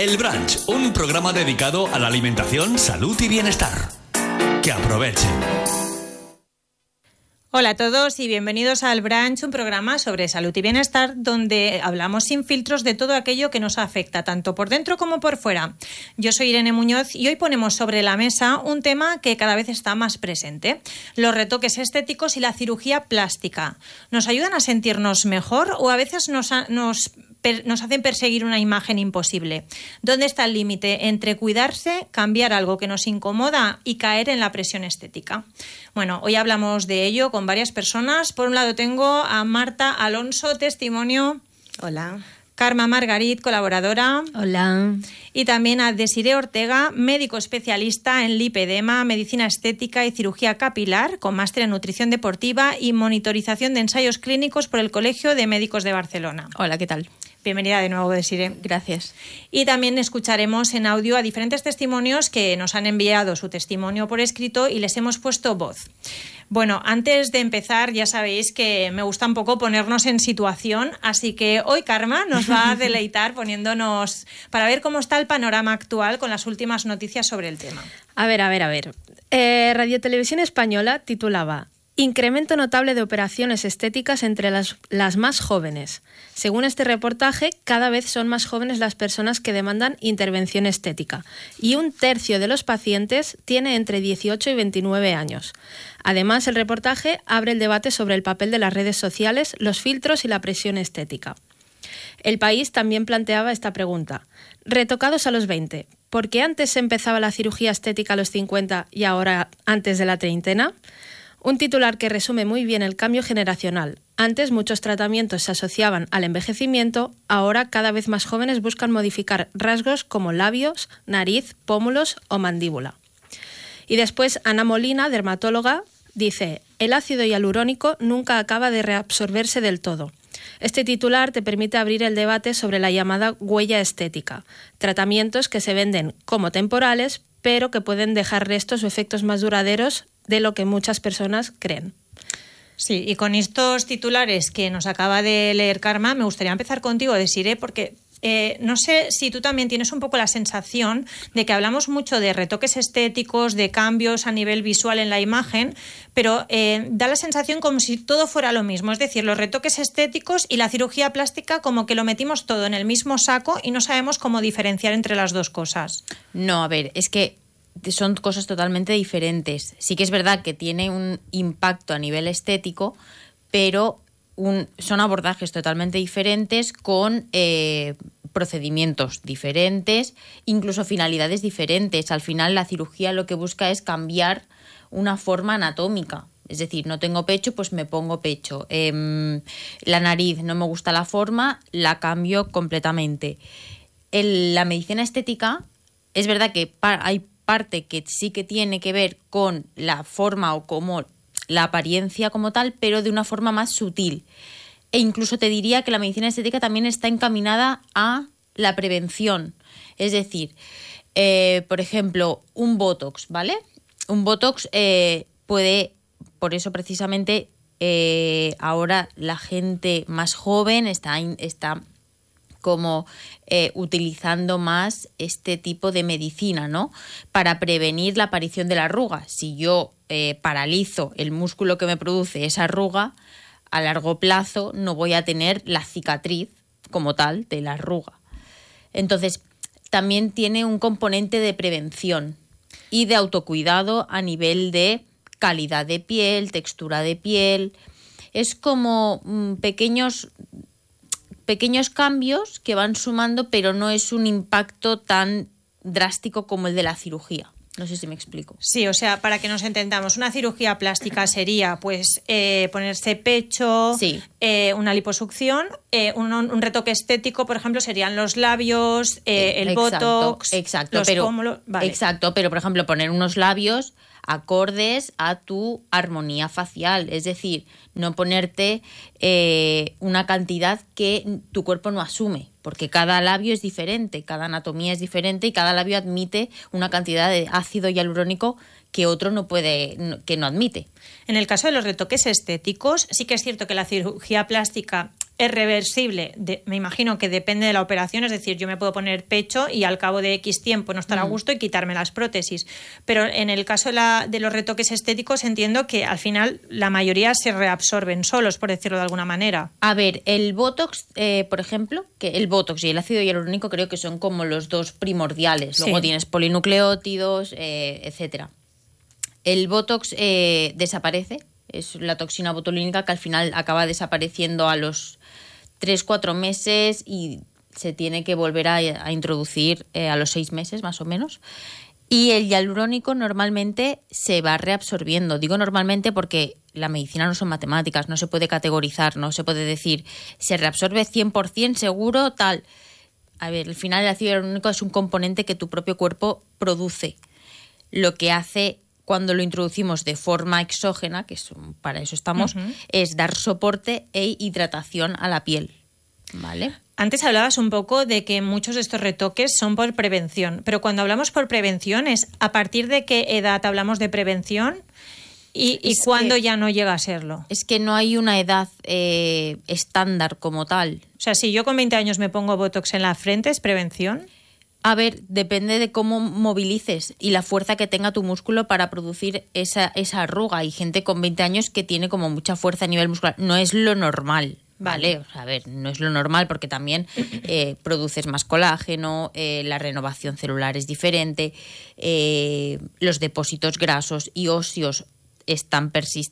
El Brunch, un programa dedicado a la alimentación, salud y bienestar. Que aprovechen. Hola a todos y bienvenidos al Brunch, un programa sobre salud y bienestar donde hablamos sin filtros de todo aquello que nos afecta, tanto por dentro como por fuera. Yo soy Irene Muñoz y hoy ponemos sobre la mesa un tema que cada vez está más presente: los retoques estéticos y la cirugía plástica. ¿Nos ayudan a sentirnos mejor o a veces nos hacen perseguir una imagen imposible? ¿Dónde está el límite entre cuidarse, cambiar algo que nos incomoda y caer en la presión estética? Bueno, hoy hablamos de ello con varias personas. Por un lado tengo a Marta Alonso, testimonio. Hola. Karma Margarit, colaboradora. Hola. Y también a Desiree Ortega, médico especialista en lipedema, medicina estética y cirugía capilar, con máster en nutrición deportiva y monitorización de ensayos clínicos por el Colegio de Médicos de Barcelona. Hola, ¿qué tal? Bienvenida de nuevo, Desiree. Gracias. Y también escucharemos en audio a diferentes testimonios que nos han enviado su testimonio por escrito y les hemos puesto voz. Bueno, antes de empezar, ya sabéis que me gusta un poco ponernos en situación, así que hoy Karma nos va a deleitar poniéndonos para ver cómo está el panorama actual con las últimas noticias sobre el tema. A ver. Radio Televisión Española titulaba: Incremento notable de operaciones estéticas entre las más jóvenes. Según este reportaje, cada vez son más jóvenes las personas que demandan intervención estética y 1/3 de los pacientes tiene entre 18 y 29 años. Además, el reportaje abre el debate sobre el papel de las redes sociales, los filtros y la presión estética. El País también planteaba esta pregunta: retocados a los 20, ¿por qué antes se empezaba la cirugía estética a los 50 y ahora antes de la treintena? Un titular que resume muy bien el cambio generacional. Antes muchos tratamientos se asociaban al envejecimiento, ahora cada vez más jóvenes buscan modificar rasgos como labios, nariz, pómulos o mandíbula. Y después Ana Molina, dermatóloga, dice: el ácido hialurónico nunca acaba de reabsorberse del todo. Este titular te permite abrir el debate sobre la llamada huella estética, tratamientos que se venden como temporales, pero que pueden dejar restos o efectos más duraderos de lo que muchas personas creen. Sí, y con estos titulares que nos acaba de leer Karma, me gustaría empezar contigo, Desiree, porque no sé si tú también tienes un poco la sensación de que hablamos mucho de retoques estéticos, de cambios a nivel visual en la imagen, pero da la sensación como si todo fuera lo mismo. Es decir, los retoques estéticos y la cirugía plástica como que lo metimos todo en el mismo saco y no sabemos cómo diferenciar entre las dos cosas. No, a ver, es que son cosas totalmente diferentes. Sí que es verdad que tiene un impacto a nivel estético, pero son abordajes totalmente diferentes con procedimientos diferentes, incluso finalidades diferentes. Al final la cirugía lo que busca es cambiar una forma anatómica. Es decir, no tengo pecho, pues me pongo pecho. La nariz, no me gusta la forma, la cambio completamente. La medicina estética, es verdad que hay parte que sí que tiene que ver con la forma o como la apariencia como tal, pero de una forma más sutil. E incluso te diría que la medicina estética también está encaminada a la prevención. Es decir, por ejemplo, un Botox, ¿vale? Un Botox puede, por eso precisamente, ahora la gente más joven está como utilizando más este tipo de medicina, ¿no? Para prevenir la aparición de la arruga. Si yo paralizo el músculo que me produce esa arruga, a largo plazo no voy a tener la cicatriz como tal de la arruga. Entonces, también tiene un componente de prevención y de autocuidado a nivel de calidad de piel, textura de piel. Es como pequeños cambios que van sumando, pero no es un impacto tan drástico como el de la cirugía. No sé si me explico. Sí, o sea, para que nos entendamos, una cirugía plástica sería pues ponerse pecho, sí, una liposucción, un retoque estético, por ejemplo, serían los labios, el Botox, los pómulos. Vale. Exacto, pero por ejemplo, poner unos labios acordes a tu armonía facial, es decir, no ponerte una cantidad que tu cuerpo no asume, porque cada labio es diferente, cada anatomía es diferente y cada labio admite una cantidad de ácido hialurónico que otro no admite. En el caso de los retoques estéticos, sí que es cierto que la cirugía plástica ¿Es reversible? Me imagino que depende de la operación, es decir, yo me puedo poner pecho y al cabo de X tiempo no estar a gusto y quitarme las prótesis. Pero en el caso de los retoques estéticos entiendo que al final la mayoría se reabsorben solos, por decirlo de alguna manera. A ver, el Botox, por ejemplo, que el Botox y el ácido hialurónico creo que son como los dos primordiales. Luego tienes polinucleótidos, etcétera. El Botox desaparece. Es la toxina botulínica que al final acaba desapareciendo a los 3-4 meses y se tiene que volver a introducir a los 6 meses más o menos. Y el hialurónico normalmente se va reabsorbiendo. Digo normalmente porque la medicina no son matemáticas, no se puede categorizar, no se puede decir se reabsorbe 100% seguro, tal. A ver, al final el ácido hialurónico es un componente que tu propio cuerpo produce. Lo que hace cuando lo introducimos de forma exógena, que para eso estamos, es dar soporte e hidratación a la piel, ¿vale? Antes hablabas un poco de que muchos de estos retoques son por prevención, pero cuando hablamos por prevención, ¿es a partir de qué edad hablamos de prevención y cuándo ya no llega a serlo? Es que no hay una edad estándar como tal. O sea, si yo con 20 años me pongo Botox en la frente, ¿es prevención? A ver, depende de cómo movilices y la fuerza que tenga tu músculo para producir esa arruga. Hay gente con 20 años que tiene como mucha fuerza a nivel muscular. No es lo normal, ¿vale? O sea, a ver, no es lo normal porque también produces más colágeno, la renovación celular es diferente, los depósitos grasos y óseos están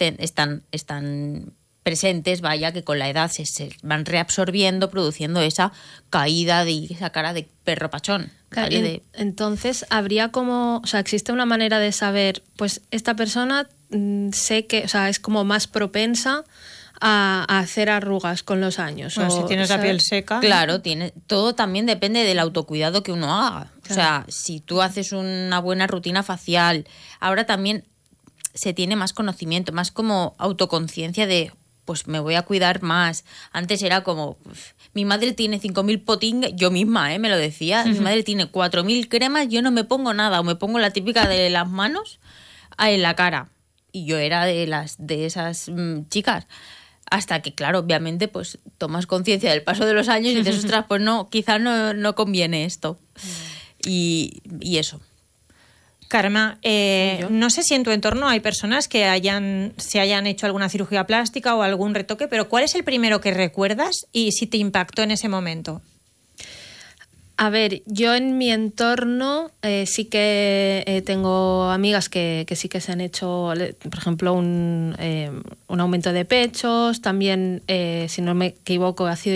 presentes, vaya, que con la edad se van reabsorbiendo, produciendo esa caída de esa cara de perro pachón. Claro, entonces, habría como, o sea, existe una manera de saber, pues esta persona sé que, o sea, es como más propensa a hacer arrugas con los años. Bueno, si tienes la piel seca. Claro, todo también depende del autocuidado que uno haga. Claro. O sea, si tú haces una buena rutina facial, ahora también se tiene más conocimiento, más como autoconciencia de pues me voy a cuidar más. Antes era como, mi madre tiene 5.000 potingues, yo misma me lo decía, mi madre tiene 4.000 cremas, yo no me pongo nada, o me pongo la típica de las manos en la cara. Y yo era de esas chicas. Hasta que, claro, obviamente, pues tomas conciencia del paso de los años y dices, ostras, pues no, quizá no conviene esto. Y eso. Karma, no sé si en tu entorno hay personas que se hayan hecho alguna cirugía plástica o algún retoque, pero ¿cuál es el primero que recuerdas y si te impactó en ese momento? A ver, yo en mi entorno sí que tengo amigas que sí que se han hecho, por ejemplo, un aumento de pechos, también, si no me equivoco, ácido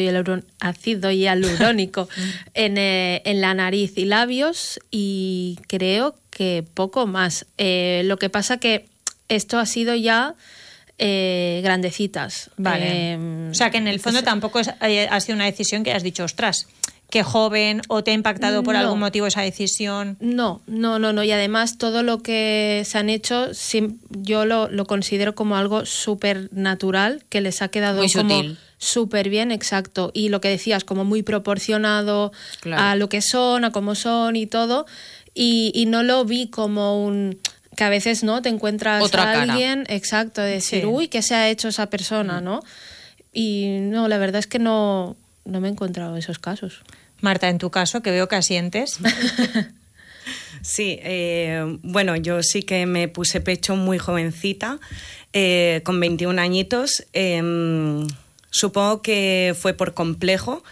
hialurónico en la nariz y labios, y creo que poco más. Lo que pasa que esto ha sido ya grandecitas. Vale. O sea que en el fondo tampoco ha sido una decisión que has dicho, ostras, qué joven, o te ha impactado por algún motivo esa decisión. No. Y además todo lo que se han hecho, yo lo considero como algo súper natural, que les ha quedado muy como sutil. Súper bien, exacto. Y lo que decías, como muy proporcionado a lo que son, a cómo son y todo. Y no lo vi como que a veces no te encuentras otra a alguien, cara. Exacto, de decir, uy, ¿qué se ha hecho esa persona? ¿No? Y no, la verdad es que no me he encontrado esos casos. Marta, en tu caso, que veo que asientes. Sí, bueno, yo sí que me puse pecho muy jovencita, con 21 añitos. Supongo que fue por complejo.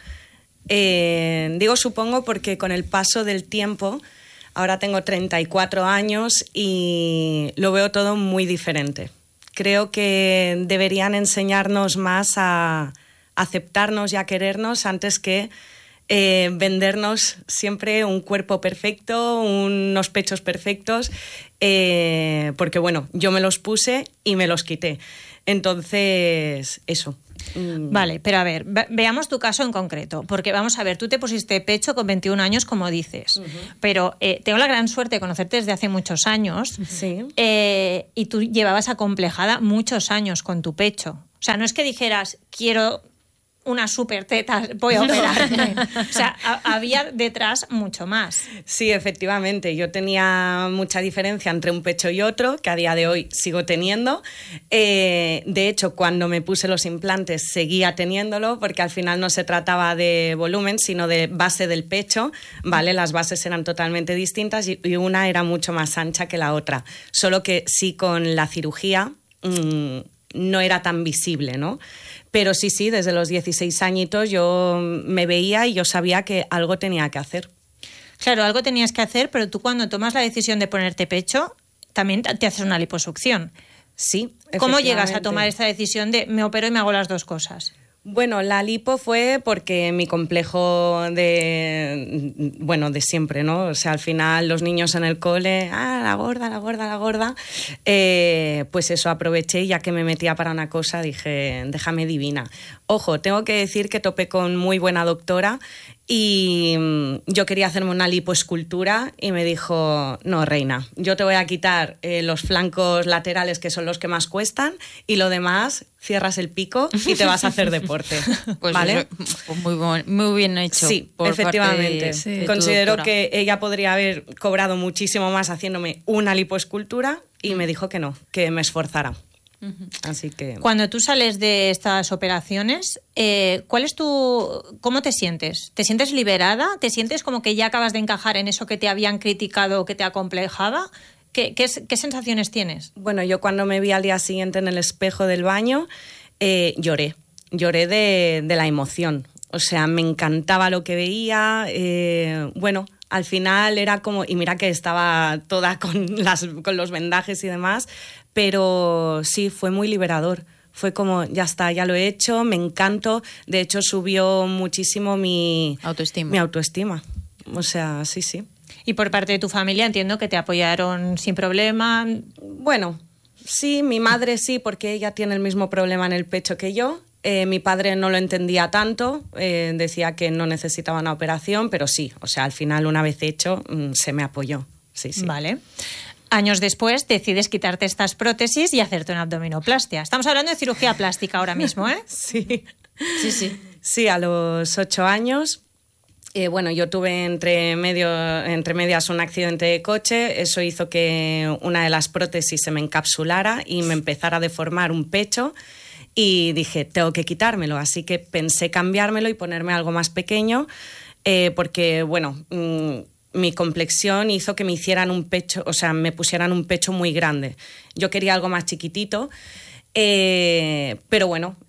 Digo supongo porque con el paso del tiempo, ahora tengo 34 años y lo veo todo muy diferente. Creo que deberían enseñarnos más a aceptarnos y a querernos antes que vendernos siempre un cuerpo perfecto, unos pechos perfectos, porque bueno, yo me los puse y me los quité. Entonces, eso. Vale, pero a ver, veamos tu caso en concreto, porque vamos a ver, tú te pusiste pecho con 21 años, como dices, pero tengo la gran suerte de conocerte desde hace muchos años, sí. Y tú llevabas acomplejada muchos años con tu pecho. O sea, no es que dijeras, quiero unas super tetas, voy a operarme. O sea, había detrás mucho más. Sí, efectivamente. Yo tenía mucha diferencia entre un pecho y otro, que a día de hoy sigo teniendo. De hecho, cuando me puse los implantes seguía teniéndolo, porque al final no se trataba de volumen, sino de base del pecho, ¿vale? Las bases eran totalmente distintas y una era mucho más ancha que la otra. Solo que sí, con la cirugía no era tan visible, ¿no? Pero sí, desde los 16 añitos yo me veía y yo sabía que algo tenía que hacer. Claro, algo tenías que hacer, pero tú cuando tomas la decisión de ponerte pecho, también te haces una liposucción. Sí. ¿Cómo llegas a tomar esta decisión de me opero y me hago las dos cosas? Bueno, la lipo fue porque mi complejo de siempre, ¿no? O sea, al final los niños en el cole, la gorda, pues eso, aproveché y ya que me metía para una cosa dije, déjame divina. Ojo, tengo que decir que topé con muy buena doctora y yo quería hacerme una lipoescultura y me dijo, no, reina, yo te voy a quitar los flancos laterales, que son los que más cuestan, y lo demás cierras el pico y te vas a hacer deporte. Pues ¿vale? Eso, muy bien hecho. Sí, por efectivamente. parte de Considero tu doctora. que ella podría haber cobrado muchísimo más haciéndome una lipoescultura y me dijo que no, que me esforzara. Así que... Cuando tú sales de estas operaciones, ¿cómo te sientes? ¿Te sientes liberada? ¿Te sientes como que ya acabas de encajar en eso que te habían criticado o que te acomplejaba? ¿Qué sensaciones tienes? Bueno, yo cuando me vi al día siguiente en el espejo del baño, lloré de la emoción. O sea, me encantaba lo que veía, al final era como, y mira que estaba toda con los vendajes y demás, pero sí, fue muy liberador. Fue como, ya está, ya lo he hecho, me encanto. De hecho, subió muchísimo mi autoestima. O sea, sí. Y por parte de tu familia entiendo que te apoyaron sin problema. Bueno, sí, mi madre sí, porque ella tiene el mismo problema en el pecho que yo. Mi padre no lo entendía tanto, decía que no necesitaba una operación, pero sí, o sea, al final, una vez hecho, se me apoyó. Sí. Vale. Años después decides quitarte estas prótesis y hacerte una abdominoplastia. Estamos hablando de cirugía plástica ahora mismo, ¿eh? Sí. Sí, a los 8 años. Yo tuve entre medias un accidente de coche. Eso hizo que una de las prótesis se me encapsulara y me empezara a deformar un pecho. Y dije, tengo que quitármelo. Así que pensé cambiármelo y ponerme algo más pequeño, porque, mi complexión hizo que me hicieran un pecho, o sea, me pusieran un pecho muy grande. Yo quería algo más chiquitito, pero bueno,